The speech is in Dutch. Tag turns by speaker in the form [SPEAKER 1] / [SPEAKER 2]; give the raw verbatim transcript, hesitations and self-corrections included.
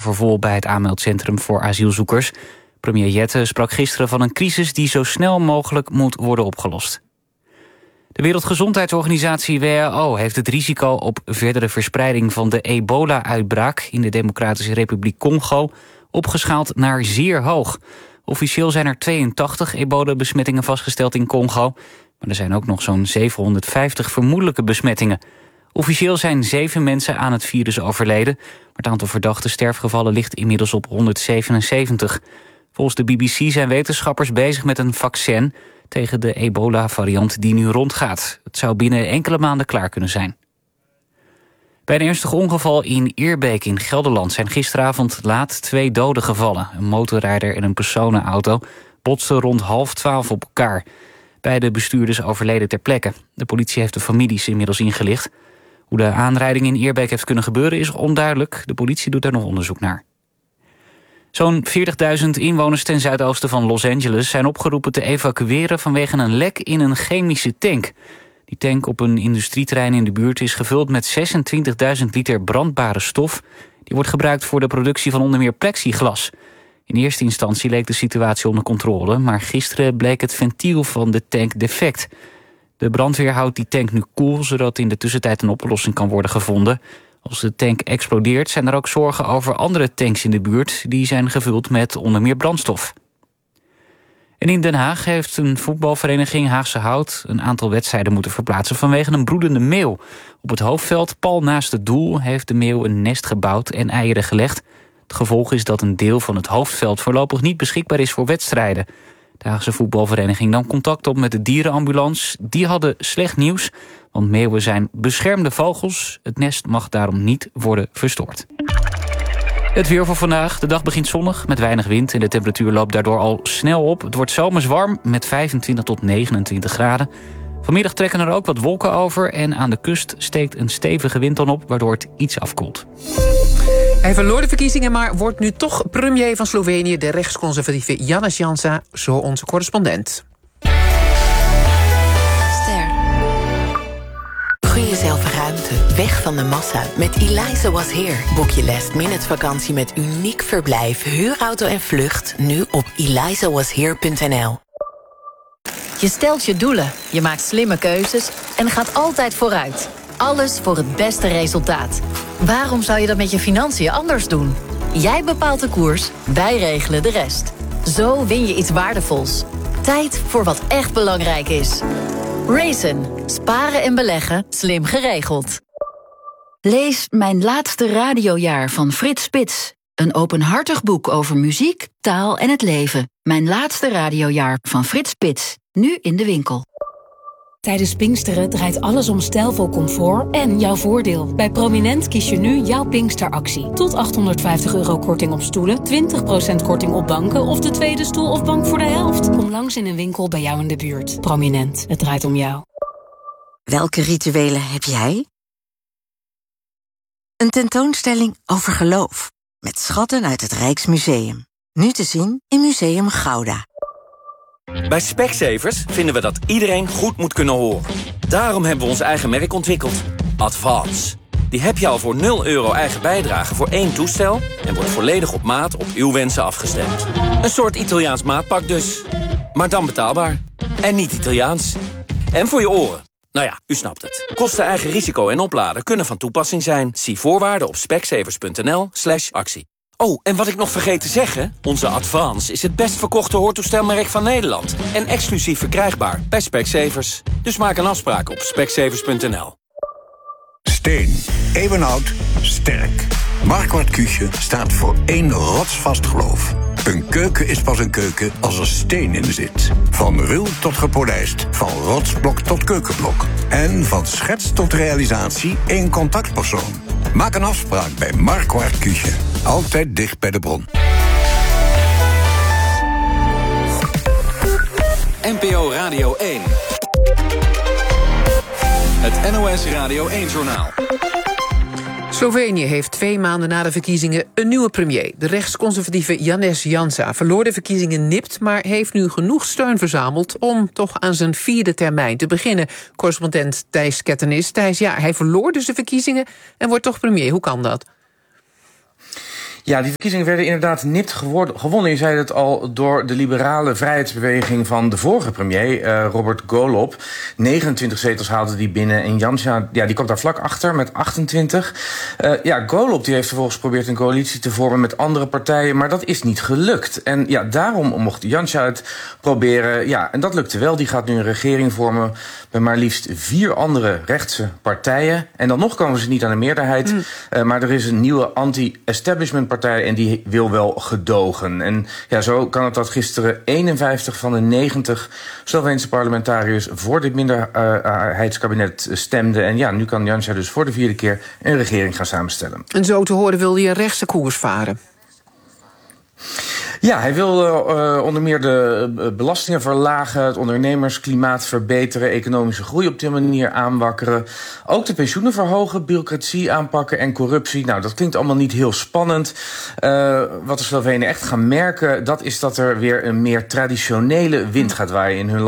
[SPEAKER 1] overvol bij het aanmeldcentrum voor asielzoekers. Premier Jette sprak gisteren van een crisis die zo snel mogelijk moet worden opgelost. De Wereldgezondheidsorganisatie W H O heeft het risico op verdere verspreiding van de ebola-uitbraak in de Democratische Republiek Congo opgeschaald naar zeer hoog. Officieel zijn er tweeëntachtig ebola-besmettingen vastgesteld in Congo, maar er zijn ook nog zo'n zevenhonderdvijftig vermoedelijke besmettingen. Officieel zijn zeven mensen aan het virus overleden, maar het aantal verdachte sterfgevallen ligt inmiddels op honderdzevenenzeventig. Volgens de B B C zijn wetenschappers bezig met een vaccin tegen de ebola-variant die nu rondgaat. Het zou binnen enkele maanden klaar kunnen zijn. Bij een ernstig ongeval in Eerbeek in Gelderland zijn gisteravond laat twee doden gevallen. Een motorrijder en een personenauto botsten rond half twaalf op elkaar. Beide bestuurders overleden ter plekke. De politie heeft de families inmiddels ingelicht. Hoe de aanrijding in Eerbeek heeft kunnen gebeuren is onduidelijk. De politie doet daar nog onderzoek naar. Zo'n veertigduizend inwoners ten zuidoosten van Los Angeles zijn opgeroepen te evacueren vanwege een lek in een chemische tank. Die tank op een industrieterrein in de buurt is gevuld met zesentwintigduizend liter brandbare stof. Die wordt gebruikt voor de productie van onder meer plexiglas. In eerste instantie leek de situatie onder controle, maar gisteren bleek het ventiel van de tank defect. De brandweer houdt die tank nu koel, zodat in de tussentijd een oplossing kan worden gevonden. Als de tank explodeert zijn er ook zorgen over andere tanks in de buurt. Die zijn gevuld met onder meer brandstof. En in Den Haag heeft een voetbalvereniging Haagse Hout een aantal wedstrijden moeten verplaatsen vanwege een broedende meeuw. Op het hoofdveld, pal naast het doel, heeft de meeuw een nest gebouwd en eieren gelegd. Het gevolg is dat een deel van het hoofdveld voorlopig niet beschikbaar is voor wedstrijden. De Haagse voetbalvereniging nam contact op met de dierenambulance. Die hadden slecht nieuws, want meeuwen zijn beschermde vogels. Het nest mag daarom niet worden verstoord. Het weer voor vandaag. De dag begint zonnig met weinig wind en de temperatuur loopt daardoor al snel op. Het wordt zomers warm met vijfentwintig tot negenentwintig graden. Vanmiddag trekken er ook wat wolken over en aan de kust steekt een stevige wind dan op, waardoor het iets afkoelt.
[SPEAKER 2] Hij verloor de verkiezingen, maar wordt nu toch premier van Slovenië, de rechtsconservatieve Janez Janša, zo onze correspondent.
[SPEAKER 3] Ster. Gun jezelf ruimte, weg van de massa. Met Eliza Was Here boek je last minute vakantie met uniek verblijf, huurauto en vlucht nu op eliza was here punt n l.
[SPEAKER 4] Je stelt je doelen, je maakt slimme keuzes en gaat altijd vooruit. Alles voor het beste resultaat. Waarom zou je dat met je financiën anders doen? Jij bepaalt de koers, wij regelen de rest. Zo win je iets waardevols. Tijd voor wat echt belangrijk is. Raisin. Sparen en beleggen, slim geregeld.
[SPEAKER 5] Lees Mijn laatste radiojaar van Frits Spits. Een openhartig boek over muziek, taal en het leven. Mijn laatste radiojaar van Frits Spits. Nu in de winkel.
[SPEAKER 6] Tijdens Pinksteren draait alles om stijlvol comfort en jouw voordeel. Bij Prominent kies je nu jouw Pinksteractie. Tot achthonderdvijftig euro korting op stoelen, twintig procent korting op banken of de tweede stoel of bank voor de helft. Kom langs in een winkel bij jou in de buurt. Prominent, het draait om jou.
[SPEAKER 7] Welke rituelen heb jij? Een tentoonstelling over geloof. Met schatten uit het Rijksmuseum. Nu te zien in Museum Gouda.
[SPEAKER 8] Bij Specsavers vinden we dat iedereen goed moet kunnen horen. Daarom hebben we ons eigen merk ontwikkeld. Advance. Die heb je al voor nul euro eigen bijdrage voor één toestel en wordt volledig op maat op uw wensen afgestemd. Een soort Italiaans maatpak dus. Maar dan betaalbaar. En niet Italiaans. En voor je oren. Nou ja, u snapt het. Kosten, eigen risico en opladen kunnen van toepassing zijn. Zie voorwaarden op specsavers punt n l slash actie. Oh, en wat ik nog vergeet te zeggen, onze Advance is het best verkochte hoortoestelmerk van Nederland. En exclusief verkrijgbaar bij Specsavers. Dus maak een afspraak op specsavers punt n l.
[SPEAKER 9] Steen. Eeuwenoud. Sterk. Marquardt Küche staat voor één rotsvast geloof. Een keuken is pas een keuken als er steen in zit. Van ruw tot gepolijst, van rotsblok tot keukenblok. En van schets tot realisatie één contactpersoon. Maak een afspraak bij Marquardt Küche. Altijd dicht bij de bron.
[SPEAKER 10] N P O Radio één. Het N O S Radio één-journaal.
[SPEAKER 2] Slovenië heeft twee maanden na de verkiezingen een nieuwe premier. De rechtsconservatieve Janez Janša verloor de verkiezingen nipt, maar heeft nu genoeg steun verzameld om toch aan zijn vierde termijn te beginnen. Correspondent Thijs Kettenis. Thijs, ja, hij verloor dus de verkiezingen en wordt toch premier. Hoe kan dat?
[SPEAKER 11] Ja, die verkiezingen werden inderdaad nipt geworden, gewonnen. Je zei het al, door de liberale vrijheidsbeweging van de vorige premier, uh, Robert Golob. negenentwintig zetels haalde die binnen en Janša, ja, die kwam daar vlak achter met achtentwintig. Uh, ja, Golob die heeft vervolgens geprobeerd een coalitie te vormen met andere partijen, maar dat is niet gelukt. En ja, daarom mocht Janša het proberen. Ja, en dat lukte wel. Die gaat nu een regering vormen met maar liefst vier andere rechtse partijen. En dan nog komen ze niet aan de meerderheid. Mm. Uh, maar er is een nieuwe anti-establishment partij en die wil wel gedogen. En ja, zo kan het dat gisteren eenenvijftig van de negentig Sloveense parlementariërs voor dit minderheidskabinet stemden. En ja, nu kan Janša dus voor de vierde keer een regering gaan samenstellen.
[SPEAKER 2] En zo te horen wil hij een rechtse koers varen.
[SPEAKER 11] Ja, hij wil uh, onder meer de uh, belastingen verlagen, het ondernemersklimaat verbeteren, economische groei op die manier aanwakkeren. Ook de pensioenen verhogen, bureaucratie aanpakken en corruptie. Nou, dat klinkt allemaal niet heel spannend. Uh, wat de Slovenen echt gaan merken, dat is dat er weer een meer traditionele wind gaat waaien in hun land.